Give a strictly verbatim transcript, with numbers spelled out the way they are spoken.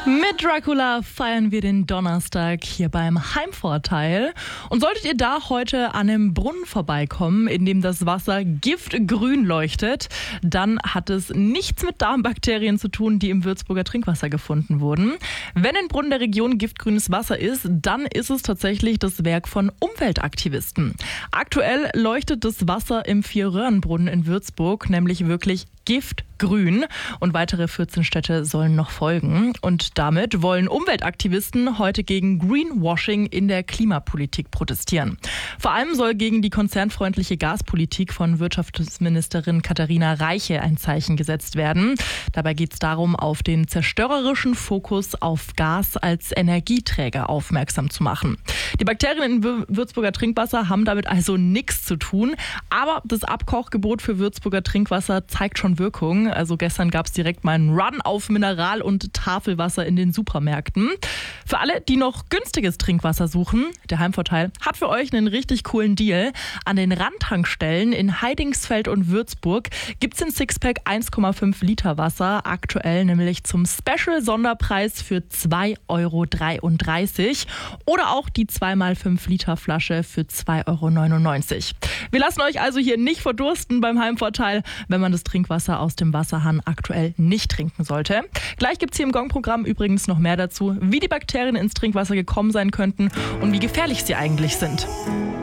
Mit Dracula feiern wir den Donnerstag hier beim Heimvorteil. Und solltet ihr da heute an einem Brunnen vorbeikommen, in dem das Wasser giftgrün leuchtet, dann hat es nichts mit Darmbakterien zu tun, die im Würzburger Trinkwasser gefunden wurden. Wenn ein Brunnen der Region giftgrünes Wasser ist, dann ist es tatsächlich das Werk von Umweltaktivisten. Aktuell leuchtet das Wasser im Vier-Röhren-Brunnen in Würzburg nämlich wirklich giftgrün, und weitere vierzehn Städte sollen noch folgen. Und damit wollen Umweltaktivisten heute gegen Greenwashing in der Klimapolitik protestieren. Vor allem soll gegen die konzernfreundliche Gaspolitik von Wirtschaftsministerin Katharina Reiche ein Zeichen gesetzt werden. Dabei geht es darum, auf den zerstörerischen Fokus auf Gas als Energieträger aufmerksam zu machen. Die Bakterien im Würzburger Trinkwasser haben damit also nichts zu tun, aber das Abkochgebot für Würzburger Trinkwasser zeigt schon Wirkung. Also gestern gab es direkt mal einen Run auf Mineral- und Tafelwasser in den Supermärkten. Für alle, die noch günstiges Trinkwasser suchen, der Heimvorteil hat für euch einen richtig coolen Deal. An den Randtankstellen in Heidingsfeld und Würzburg gibt es den Sixpack eins Komma fünf Liter Wasser, aktuell nämlich zum Special-Sonderpreis für zwei Euro dreiunddreißig oder auch die zwei mal fünf Liter Flasche für zwei Euro neunundneunzig. Wir lassen euch also hier nicht verdursten beim Heimvorteil, wenn man das Trinkwasser aus dem Wasserhahn aktuell nicht trinken sollte. Gleich gibt es hier im Gong-Programm übrigens noch mehr dazu, wie die Bakterien ins Trinkwasser gekommen sein könnten und wie gefährlich sie eigentlich sind.